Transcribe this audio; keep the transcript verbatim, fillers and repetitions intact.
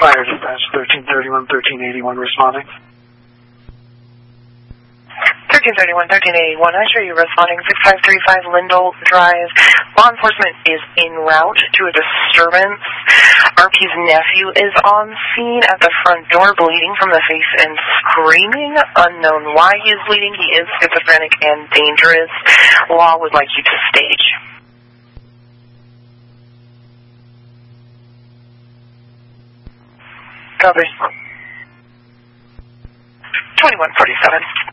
Fire dispatch, thirteen thirty-one, thirteen eighty-one responding. thirteen thirty-one, thirteen eighty-one, I assure you responding, six five three five Lindell Drive. Law enforcement is en route to a disturbance. R P's nephew is on scene at the front door, bleeding from the face and screaming. Unknown why he is bleeding. He is schizophrenic and dangerous. Law would like you to stage. Copy. twenty-one forty-seven.